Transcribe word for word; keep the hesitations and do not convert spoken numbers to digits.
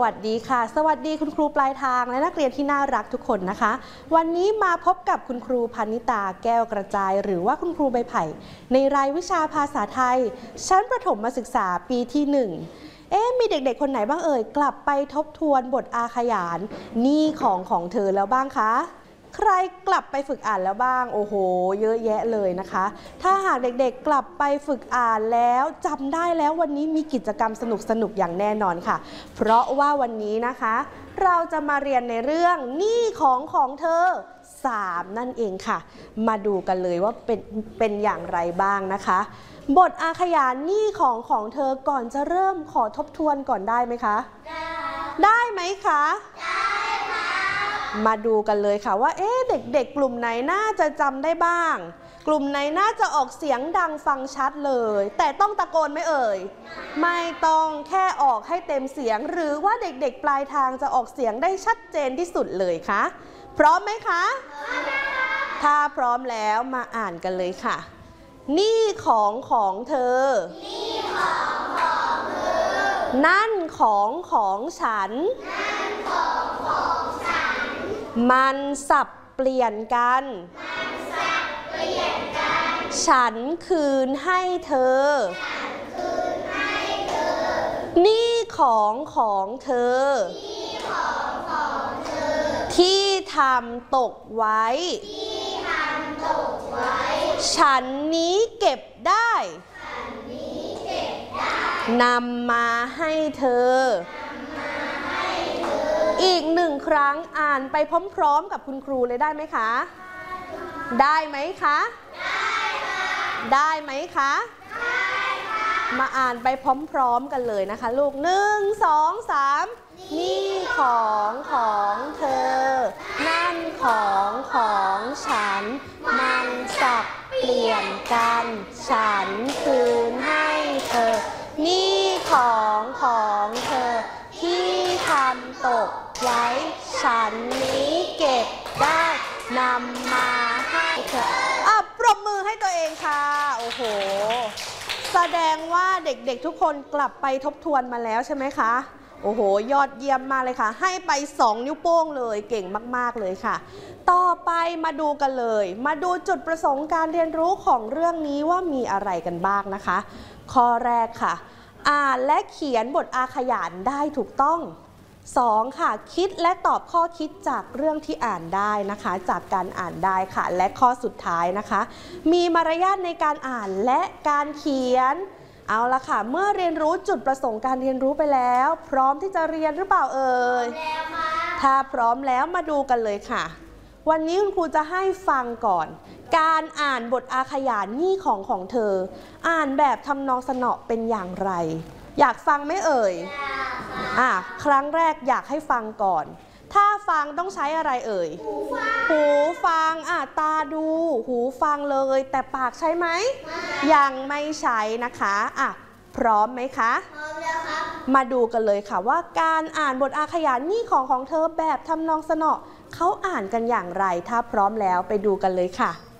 วัสดีค่ะสวัสดีคุณครูปลายทางและนักเรียนที่น่ารักทุกคนนะคะวันนี้มาพบกับคุณครูพนิตาแก้วกระจายหรือว่าคุณครูใบไผ่ในรายวิชาภาษาไทยชั้นประถมศึกษาปีที่หนึ่งเอ๊ะมีเด็กๆคนไหนบ้างเอ่ยกลับไปทบทวนบทอาขยานนี่ของของเธอแล้วบ้างคะใครกลับไปฝึกอ่านแล้วบ้างโอ้โหเยอะแยะเลยนะคะถ้าหากเด็กๆกลับไปฝึกอ่านแล้วจำได้แล้ววันนี้มีกิจกรรมสนุกๆอย่างแน่นอนค่ะเพราะว่าวันนี้นะคะเราจะมาเรียนในเรื่องหนี้ของของเธอสามนั่นเองค่ะมาดูกันเลยว่าเป็นเป็นอย่างไรบ้างนะคะบทอาขยานหนี้ของของเธอก่อนจะเริ่มขอทบทวนก่อนได้ไหมคะได้ได้ไหมคะได้มาดูกันเลยค่ะว่าเอ๊ะเด็กๆกลุ่มไหนน่าจะจำได้บ้างกลุ่มไหนน่าจะออกเสียงดังฟังชัดเลยแต่ต้องตะโกนไหมเอ่ยไม่ต้องแค่ออกให้เต็มเสียงหรือว่าเด็กๆปลายทางจะออกเสียงได้ชัดเจนที่สุดเลยคะพร้อมไหมคะถ้าพร้อมแล้วมาอ่านกันเลยค่ะหนี้ของของเธอนี่ของของเธอนั่นของของฉันนั่นของของฉันมันสับเปลี่ยนกันมันสับเปลี่ยนกันฉันคืนให้เธอฉันคืนให้เธอหนี้ของของเธอนี่ของของเธอที่ทำตกไว้ที่ทำตกไว้ฉันนี้เก็บได้ฉันนี้เก็บได้นำมาให้เธอนำมาให้เธออีกหนึ่งครั้งอ่านไปพร้อมๆกับคุณครูเลยได้ไหมคะได้ไหมคะได้ค่ะได้ไหมคะได้ค่ะมาอ่านไปพร้อมๆกันเลยนะคะลูกหนึ่งสองสามนี่ของของเธอนั่นของของฉันมันสับเปลี่ยนกันฉันคืนให้เธอนี่ของของเธอที่ทำตกไว้ฉันนี้เก็บได้นำมาให้เธออ่ะปรบมือให้ตัวเองค่ะโอ้โหแสดงว่าเด็กๆทุกคนกลับไปทบทวนมาแล้วใช่ไหมคะโอ้โหยอดเยี่ยมมากเลยค่ะให้ไปสองนิ้วโป้งเลยเก่งมากๆเลยค่ะต่อไปมาดูกันเลยมาดูจุดประสงค์การเรียนรู้ของเรื่องนี้ว่ามีอะไรกันบ้างนะคะข้อแรกค่ะอ่านและเขียนบทอาขยานได้ถูกต้องสองค่ะคิดและตอบข้อคิดจากเรื่องที่อ่านได้นะคะจากการอ่านได้ค่ะและข้อสุดท้ายนะคะมีมารยาทในการอ่านและการเขียนเอาละค่ะเมื่อเรียนรู้จุดประสงค์การเรียนรู้ไปแล้วพร้อมที่จะเรียนหรือเปล่าเอ่ยถ้าพร้อมแล้วมาดูกันเลยค่ะวันนี้คุณครูจะให้ฟังก่อนการอ่านบทอาขยานหนี้ของของเธออ่านแบบทำนองสนอเป็นอย่างไรอยากฟังไหมเอ่ยอ่ะครั้งแรกอยากให้ฟังก่อนถ้าฟังต้องใช้อะไรเอ่ยหูฟังหูฟังอ่ะตาดูหูฟังเลยแต่ปากใช้ไหมยังไม่ใช้นะคะอ่ะพร้อมไหมคะพร้อมแล้วครับมาดูกันเลยค่ะว่าการอ่านบทอาขยานหนี้ของของเธอแบบทำนองสนอเขาอ่านกันอย่างไรถ้าพร้อมแล้วไปดูกันเลยค่ะ